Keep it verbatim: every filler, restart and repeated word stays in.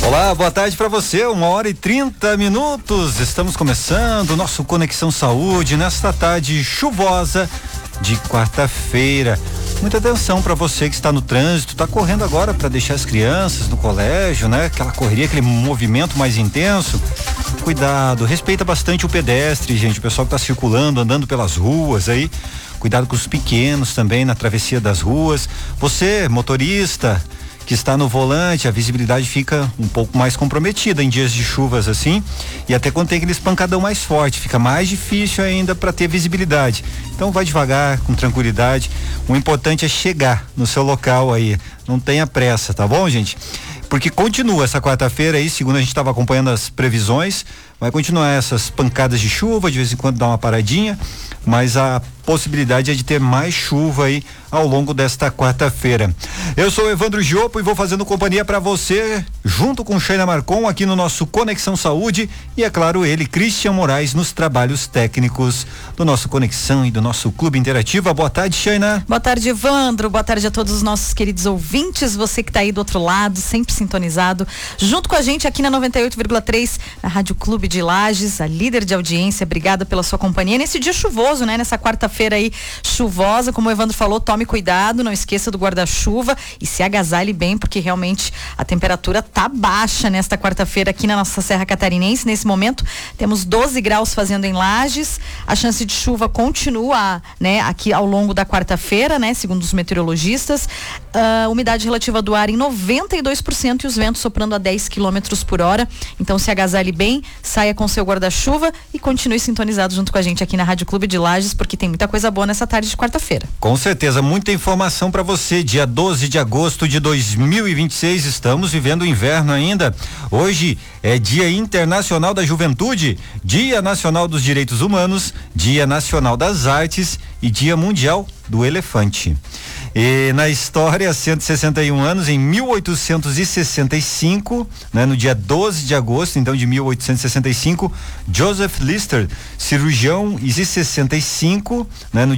Olá, boa tarde para você, uma hora e trinta minutos. Estamos começando o nosso Conexão Saúde nesta tarde chuvosa de quarta-feira. Muita atenção para você que está no trânsito, está correndo agora para deixar as crianças no colégio, né? Aquela correria, aquele movimento mais intenso. Cuidado, respeita bastante o pedestre, gente, o pessoal que está circulando, andando pelas ruas aí. Cuidado com os pequenos também na travessia das ruas. Você, motorista, que está no volante, a visibilidade fica um pouco mais comprometida em dias de chuvas assim, e até quando tem aquele espancadão mais forte, fica mais difícil ainda para ter visibilidade. Então vai devagar, com tranquilidade. O importante é chegar no seu local aí, não tenha pressa, tá bom, gente? Porque continua essa quarta-feira aí, segundo a gente estava acompanhando as previsões, vai continuar essas pancadas de chuva, de vez em quando dá uma paradinha, mas a possibilidade é de ter mais chuva aí ao longo desta quarta-feira. Eu sou o Evandro Giopo e vou fazendo companhia para você, junto com Sheila Marcon, aqui no nosso Conexão Saúde, e é claro ele, Christian Moraes, nos trabalhos técnicos do nosso Conexão e do nosso Clube Interativa. Boa tarde, Sheila. Boa tarde, Evandro. Boa tarde a todos os nossos queridos ouvintes, você que está aí do outro lado, sempre sintonizado, junto com a gente aqui na noventa e oito vírgula três, na Rádio Clube de Lages, a líder de audiência. Obrigada pela sua companhia nesse dia chuvoso, né? Nessa quarta-feira aí chuvosa, como o Evandro falou, tome cuidado, não esqueça do guarda-chuva e se agasalhe bem, porque realmente a temperatura tá baixa nesta quarta-feira aqui na nossa Serra Catarinense. Nesse momento temos doze graus fazendo em Lages, a chance de chuva continua, né, aqui ao longo da quarta-feira, né, segundo os meteorologistas. A uh, umidade relativa do ar em noventa e dois por cento e os ventos soprando a dez quilômetros por hora. Então se agasalhe bem, saia com seu guarda-chuva e continue sintonizado junto com a gente aqui na Rádio Clube de Lages, porque tem muita coisa boa nessa tarde de quarta-feira. Com certeza, muita informação para você. Dia doze de agosto de dois mil e vinte e seis, estamos vivendo o inverno ainda. Hoje é Dia Internacional da Juventude, Dia Nacional dos Direitos Humanos, Dia Nacional das Artes e Dia Mundial do Elefante. E na história, cento e sessenta e um anos, em mil oitocentos e sessenta e cinco, né, no dia doze de agosto, então, de mil oitocentos e sessenta e cinco, Joseph Lister, cirurgião, e sessenta e cinco, né, no